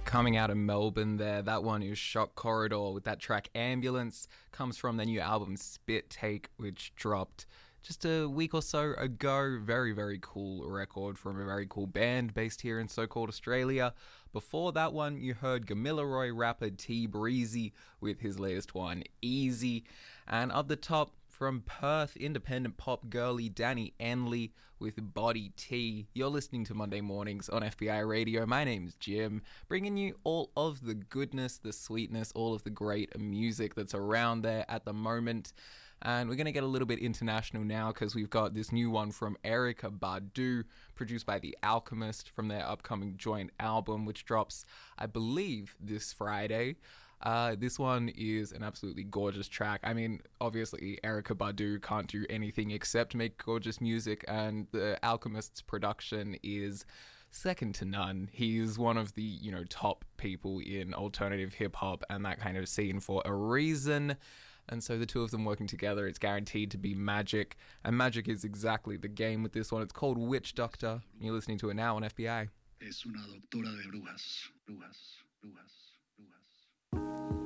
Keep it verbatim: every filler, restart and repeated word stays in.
Coming out of Melbourne there, that one is Shock Corridor with that track Ambulance. Comes from their new album Spit Take, which dropped just a week or so ago. Very, very cool record from a very cool band based here in so-called Australia. Before that one, you heard Gamilaroi rapper T Breezy with his latest one, Easy. And up the top, from Perth, independent pop girly Danny Enley with Body T. You're listening to Monday Mornings on F B I Radio. My name's Jim, bringing you all of the goodness, the sweetness, all of the great music that's around there at the moment. And we're going to get a little bit international now because we've got this new one from Erykah Badu, produced by The Alchemist from their upcoming joint album, which drops, I believe, this Friday. Uh, this one is an absolutely gorgeous track. I mean, obviously, Erykah Badu can't do anything except make gorgeous music, and The Alchemist's production is second to none. He's one of the, you know, top people in alternative hip-hop and that kind of scene for a reason. And so the two of them working together, it's guaranteed to be magic. And magic is exactly the game with this one. It's called Witch Doctor. You're listening to it now on F B I. Es una doctora de brujas, brujas, brujas.